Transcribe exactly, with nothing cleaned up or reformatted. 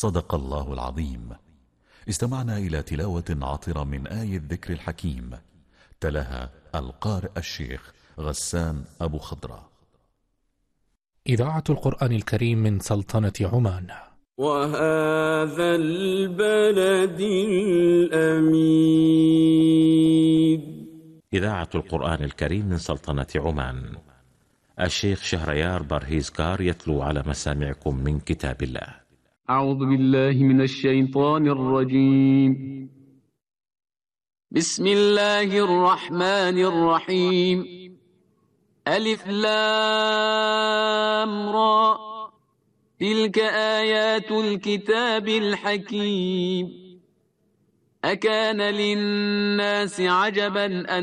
صدق الله العظيم. استمعنا إلى تلاوة عطرة من آي الذكر الحكيم، تلاها القارئ الشيخ غسان أبو خضرة. إذاعة القرآن الكريم من سلطنة عمان. وهذا البلد الأمين. إذاعة القرآن الكريم من سلطنة عمان. الشيخ شهريار برهيزكار يتلو على مسامعكم من كتاب الله. أعوذ بالله من الشيطان الرجيم. بسم الله الرحمن الرحيم. ألف لام را، تلك آيات الكتاب الحكيم. أكان للناس عجبا أن